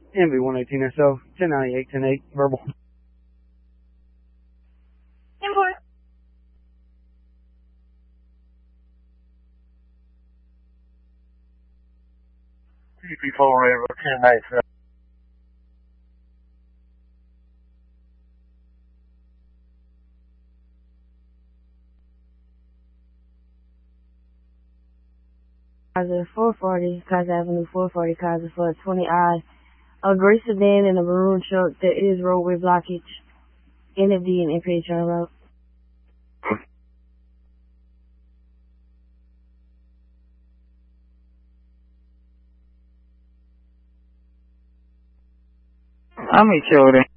MV-118SO, 1098, 108, verbal. Import. TP4 River, 1097. Kaiser 440, Kaiser Avenue 440, Kaiser for 20I. A gray sedan and a maroon truck. There is roadway blockage. NFD and MPH on the road. I'll meet you over there.